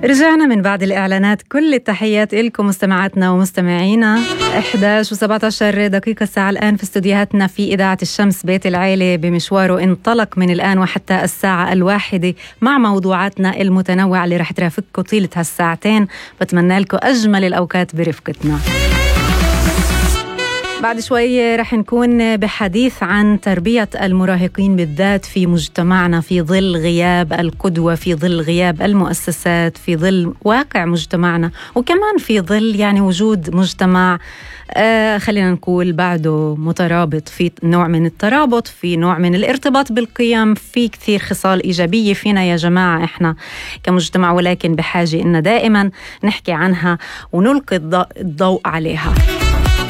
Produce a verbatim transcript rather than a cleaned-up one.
رجعنا من بعد الإعلانات. كل التحيات لكم مستمعاتنا ومستمعينا. إحدى عشر وسبعة عشر دقيقة الساعة الآن في استوديوهاتنا في إذاعة الشمس. بيت العيلة بمشواره انطلق من الآن وحتى الساعة الواحدة مع موضوعاتنا المتنوعة اللي رح ترافقكم طيلة هالساعتين. بتمنى لكم أجمل الأوقات برفقتنا. بعد شوي رح نكون بحديث عن تربية المراهقين بالذات في مجتمعنا في ظل غياب القدوة، في ظل غياب المؤسسات، في ظل واقع مجتمعنا، وكمان في ظل يعني وجود مجتمع آه خلينا نقول بعده مترابط، في نوع من الترابط، في نوع من الارتباط بالقيم، في كثير خصال إيجابية فينا يا جماعة إحنا كمجتمع، ولكن بحاجة إن دائما نحكي عنها ونلقي الضوء عليها.